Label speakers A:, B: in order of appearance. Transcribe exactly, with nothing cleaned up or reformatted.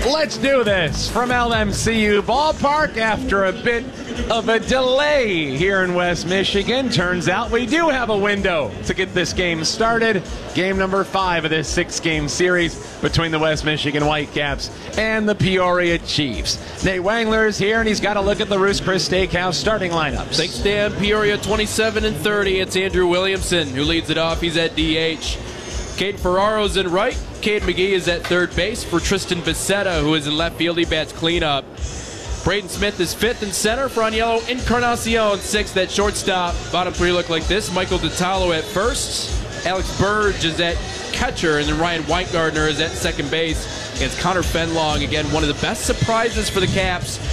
A: Let's do this from L M C U Ballpark after a bit of a delay here in West Michigan. Turns out we do have a window to get this game started. Game number five of this six-game series between the West Michigan Whitecaps and the Peoria Chiefs. Nate Wangler is here, and he's got a look at the Ruth's Chris Steakhouse starting lineups.
B: Thanks, Dan. Peoria twenty-seven and thirty. It's Andrew Williamson who leads it off. He's at D H. Caden Ferraro's in right. Cade McGee is at third base for Tristan Becerra, who is in left field. He bats cleanup. Braden Smith is fifth in center. For Aniello Encarnacion, sixth at shortstop. Bottom three look like this. Michael DiTalo at first. Alex Burge is at catcher, and then Ryan Weingartner is at second base against Connor Fenlong. Again, one of the best surprises for the Caps